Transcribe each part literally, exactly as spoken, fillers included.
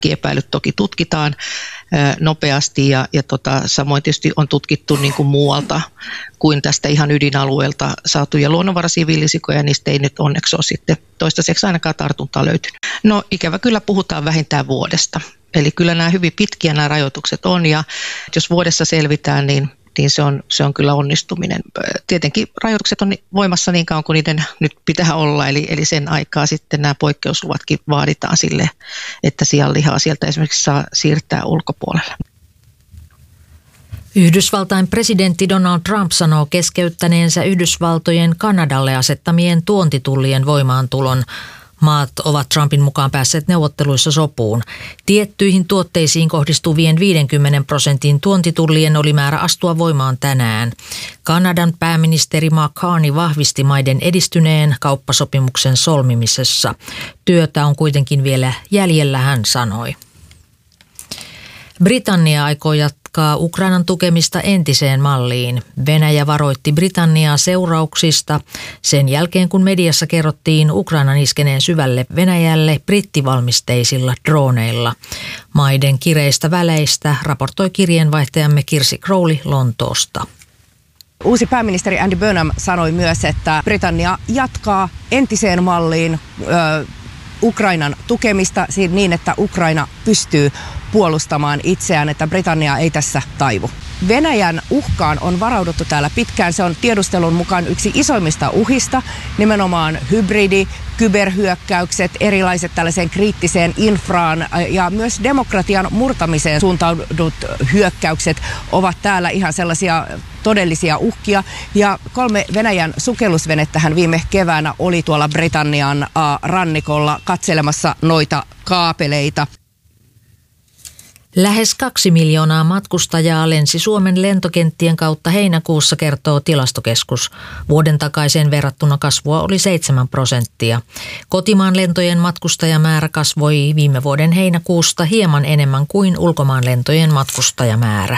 Epäilyt toki tutkitaan nopeasti ja, ja tota, samoin tietysti on tutkittu niin kuin muualta kuin tästä ihan ydinalueelta saatuja luonnonvaraisia villisikoja, niistä ei nyt onneksi ole sitten toistaiseksi ainakaan tartuntaa löytynyt. No ikävä kyllä puhutaan vähintään vuodesta, eli kyllä nämä hyvin pitkiä nämä rajoitukset on ja jos vuodessa selvitään, niin niin se on, se on kyllä onnistuminen. Tietenkin rajoitukset on voimassa niin kauan kuin niiden nyt pitää olla, eli, eli sen aikaa sitten nämä poikkeusluvatkin vaaditaan sille, että sianlihaa sieltä esimerkiksi saa siirtää ulkopuolelle. Yhdysvaltain presidentti Donald Trump sanoo keskeyttäneensä Yhdysvaltojen Kanadalle asettamien tuontitullien voimaantulon. Maat ovat Trumpin mukaan päässeet neuvotteluissa sopuun. Tiettyihin tuotteisiin kohdistuvien viidenkymmenen prosentin tuontitullien oli määrä astua voimaan tänään. Kanadan pääministeri Mark Carney vahvisti maiden edistyneen kauppasopimuksen solmimisessa. Työtä on kuitenkin vielä jäljellä, hän sanoi. Britannia aikoo jatkaa Ukrainan tukemista entiseen malliin. Venäjä varoitti Britanniaa seurauksista sen jälkeen, kun mediassa kerrottiin Ukrainan iskeneen syvälle Venäjälle brittivalmisteisilla droneilla. Maiden kireistä väleistä raportoi kirjeenvaihtajamme Kirsi Crowley Lontoosta. Uusi pääministeri Andy Burnham sanoi myös, että Britannia jatkaa entiseen malliin ö, Ukrainan tukemista niin, että Ukraina pystyy puolustamaan itseään, että Britannia ei tässä taivu. Venäjän uhkaan on varauduttu täällä pitkään. Se on tiedustelun mukaan yksi isoimmista uhista, nimenomaan hybridi, kyberhyökkäykset, erilaiset tällaiseen kriittiseen infraan ja myös demokratian murtamiseen suuntaudut hyökkäykset ovat täällä ihan sellaisia todellisia uhkia. Ja kolme Venäjän sukellusvenettähän viime keväänä oli tuolla Britannian rannikolla katselemassa noita kaapeleita. Lähes kaksi miljoonaa matkustajaa lensi Suomen lentokenttien kautta heinäkuussa, kertoo Tilastokeskus. Vuoden takaiseen verrattuna kasvua oli seitsemän prosenttia. Kotimaan lentojen matkustajamäärä kasvoi viime vuoden heinäkuusta hieman enemmän kuin ulkomaan lentojen matkustajamäärä.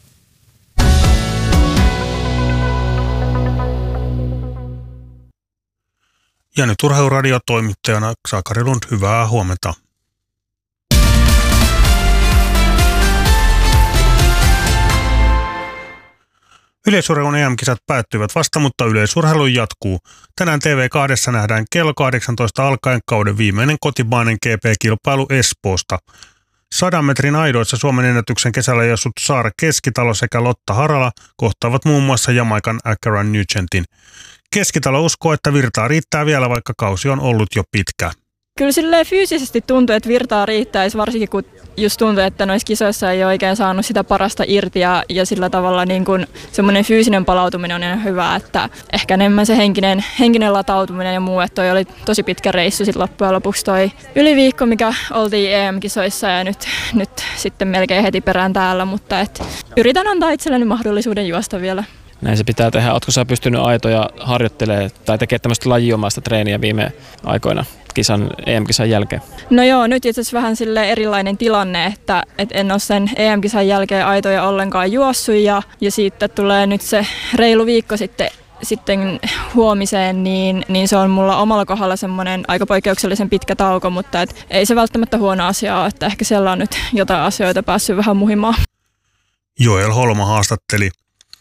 Ja nyt Urheiluradio-toimittajana Sakari Lund, hyvää huomenta. Yleisurheilun E M-kisat päättyivät vasta, mutta yleisurheilu jatkuu. Tänään T V kaksi nähdään kello kahdeksantoista alkaen kauden viimeinen kotimainen G P-kilpailu Espoosta. Sadan metrin aidoissa Suomen ennätyksen kesällä jassut Saara Keskitalo sekä Lotta Harala kohtaavat muun muassa Jamaikan Akron Nugentin. Keskitalo uskoo, että virtaa riittää vielä, vaikka kausi on ollut jo pitkä. Kyllä silleen fyysisesti tuntuu, että virtaa riittäisi, varsinkin kun just tuntuu, että noissa kisoissa ei ole oikein saanut sitä parasta irti ja, ja sillä tavalla niin kun semmoinen fyysinen palautuminen on ihan hyvä, että ehkä enemmän se henkinen, henkinen latautuminen ja muu, että toi oli tosi pitkä reissu sitten loppujen lopuksi toi yli viikko, mikä oltiin E M-kisoissa ja nyt, nyt sitten melkein heti perään täällä, mutta et yritän antaa itselleni mahdollisuuden juosta vielä. Näin se pitää tehdä. Oletko sä pystynyt aitoja harjoittelemaan tai tekemään tämmöistä lajiomaista treeniä viime aikoina kisan, E M-kisan jälkeen? No joo, nyt itse asiassa vähän sille erilainen tilanne, että, että en ole sen E M-kisan jälkeen aitoja ollenkaan juossut ja, ja siitä tulee nyt se reilu viikko sitten, sitten huomiseen, niin, niin se on mulla omalla kohdalla semmoinen aika poikkeuksellisen pitkä tauko, mutta et ei se välttämättä huono asia ole, että ehkä siellä on nyt jotain asioita päässyt vähän muhimaan. Joel Holma haastatteli.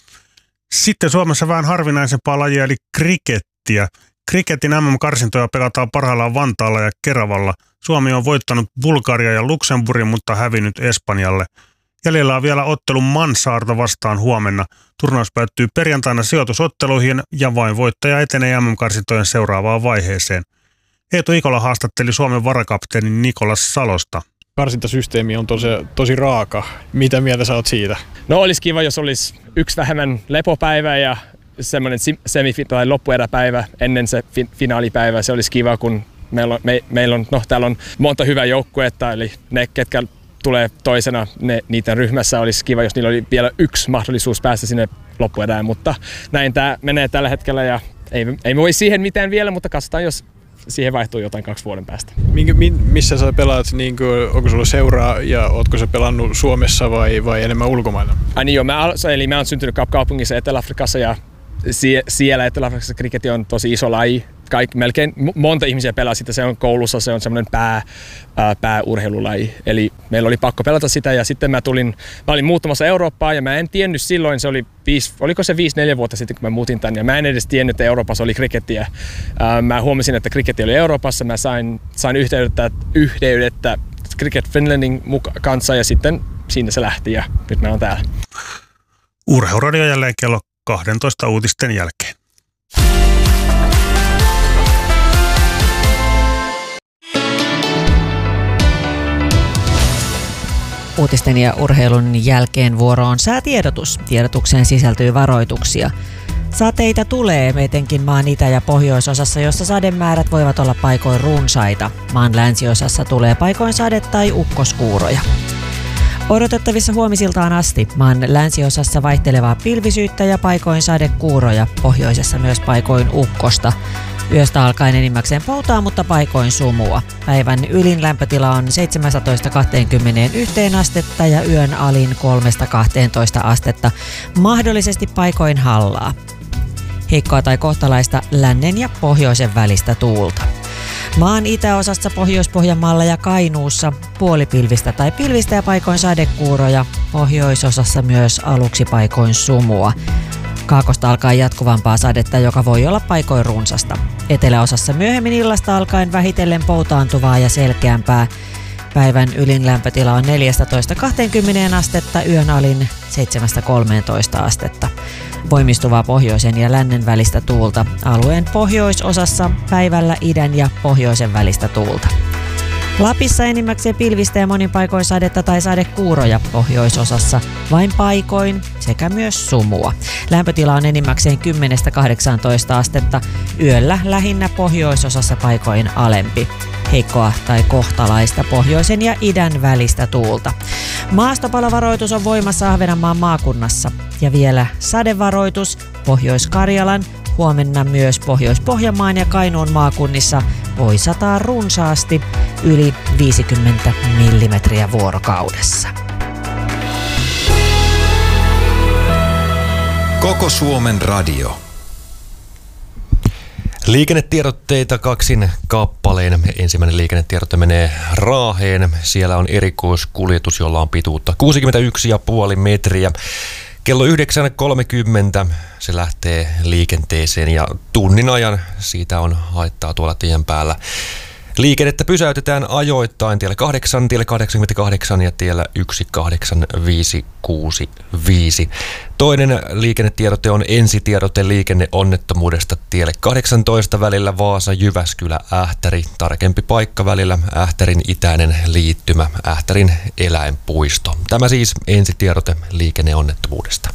Sitten Suomessa vähän harvinaisempaa lajia eli krikettiä. Kriketin M M-karsintoja pelataan parhaillaan Vantaalla ja Keravalla. Suomi on voittanut Bulgaria ja Luxemburgin, mutta hävinnyt Espanjalle. Jäljellä on vielä ottelu Mansaarta vastaan huomenna. Turnaus päättyy perjantaina sijoitusotteluihin ja vain voittaja etenee M M-karsintojen seuraavaan vaiheeseen. Eetu Ikola haastatteli Suomen varakapteenin Nikolas Salosta. Karsintasysteemi on tosi, tosi raaka. Mitä mieltä sä oot siitä? No olisi kiva, jos olisi yksi vähemmän lepopäivä ja semmoinen semifi- tai loppueräpäivä ennen se fi- finaalipäivä. Se olisi kiva, kun meillä on, me, meillä on, no, täällä on monta hyvää joukkuetta, eli ne, ketkä tulee toisena ne, niiden ryhmässä, olisi kiva, jos niillä oli vielä yksi mahdollisuus päästä sinne loppuerään, mutta näin tämä menee tällä hetkellä ja ei, ei voi siihen mitään vielä, mutta katsotaan, jos siihen vaihtuu jotain kaksi vuoden päästä. Minkä, missä sä pelaat, niin kuin, onko sulla seuraa ja ootko sä pelannut Suomessa vai, vai enemmän ulkomailla? Ai niin joo, mä, eli mä oon syntynyt kaupungissa Etelä-Afrikassa ja sie, siellä Etelä-Afrikassa kriketi on tosi iso laji kaikki, melkein monta ihmisiä pelaa sitä, se on koulussa, se on semmoinen pää, ää, pääurheilulaji. Eli meillä oli pakko pelata sitä ja sitten mä tulin, mä olin muuttamassa Eurooppaan ja mä en tiennyt silloin, se oli viisi, oliko se viisi neljä vuotta sitten, kun mä muutin tänne ja mä en edes tiennyt, että Euroopassa oli krikettiä. Ää, mä huomasin, että kriketti oli Euroopassa, mä sain, sain yhteydettä, yhteydettä Cricket Finlandin kanssa ja sitten siinä se lähti ja nyt mä oon täällä. Urheiluradio jälleen kello kaksitoista uutisten jälkeen. Uutisten ja urheilun jälkeen vuoro on säätiedotus. Tiedotukseen sisältyy varoituksia. Sateita tulee etenkin maan itä- ja pohjoisosassa, jossa sademäärät voivat olla paikoin runsaita. Maan länsiosassa tulee paikoin sade- tai ukkoskuuroja. Odotettavissa huomisiltaan asti maan länsiosassa vaihtelevaa pilvisyyttä ja paikoin sadekuuroja, pohjoisessa myös paikoin ukkosta. Yöstä alkaen enimmäkseen poutaa, mutta paikoin sumua. Päivän ylin lämpötila on seitsemästätoista kaksikymmentäyksi astetta ja yön alin kolmesta kahteentoista astetta, mahdollisesti paikoin hallaa. Heikkoa tai kohtalaista lännen ja pohjoisen välistä tuulta. Maan itäosassa Pohjois-Pohjanmaalla ja Kainuussa puolipilvistä tai pilvistä ja paikoin sadekuuroja, pohjoisosassa myös aluksi paikoin sumua. Kaakosta alkaa jatkuvampaa sadetta, joka voi olla paikoin runsasta. Eteläosassa myöhemmin illasta alkaen vähitellen poutaantuvaa ja selkeämpää. Päivän ylin lämpötila on neljästätoista kaksikymmentä astetta, yön alin seitsemästä kolmeentoista astetta. Voimistuvaa pohjoisen ja lännen välistä tuulta. Alueen pohjoisosassa päivällä idän ja pohjoisen välistä tuulta. Lapissa enimmäkseen pilvistä ja monin paikoin sadetta tai sadekuuroja, pohjoisosassa vain paikoin sekä myös sumua. Lämpötila on enimmäkseen kymmenestä kahdeksaantoista astetta, yöllä lähinnä pohjoisosassa paikoin alempi. Heikkoa tai kohtalaista pohjoisen ja idän välistä tuulta. Maastopalovaroitus on voimassa Ahvenanmaan maakunnassa ja vielä sadevaroitus Pohjois-Karjalan, huomenna myös Pohjois-Pohjanmaan ja Kainuun maakunnissa voi sataa runsaasti yli viisikymmentä millimetriä vuorokaudessa. Koko Suomen radio. Liikennetiedotteita kaksin kappaleen. Ensimmäinen liikennetiedotte menee Raaheen. Siellä on erikoiskuljetus, jolla on pituutta kuusikymmentäyksi pilkku viisi metriä. Kello yhdeksän kolmekymmentä se lähtee liikenteeseen ja tunnin ajan siitä on haittaa tuolla tien päällä. Liikennettä pysäytetään ajoittain tiellä kahdeksan, tiellä kahdeksankymmentäkahdeksan ja tiellä yksi kahdeksan viisi kuusi viisi. Toinen liikennetiedote on ensitiedote liikenneonnettomuudesta tielle kahdeksantoista välillä Vaasa-Jyväskylä-Ähtäri. Tarkempi paikka välillä Ähtärin itäinen liittymä, Ähtärin eläinpuisto. Tämä siis ensitiedote liikenneonnettomuudesta.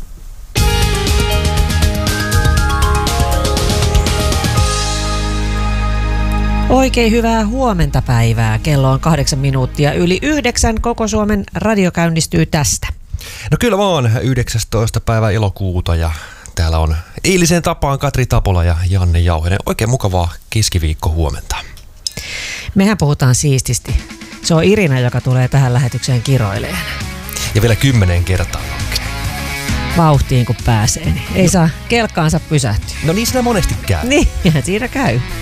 Oikein hyvää huomenta päivää. Kello on kahdeksan minuuttia yli yhdeksän. Koko Suomen radio käynnistyy tästä. No kyllä vaan, yhdeksästoista päivä elokuuta ja täällä on eilisen tapaan Katri Tapola ja Janne Jauhinen. Oikein mukavaa keskiviikko huomenta. Mehän puhutaan siististi. Se on Irina, joka tulee tähän lähetykseen kiroileen. Ja vielä kymmenen kertaa. Vauhtiin kun pääsee, niin ei no. saa kelkkaansa pysähtyä. No niin siinä monesti käy. Niin, siinä käy.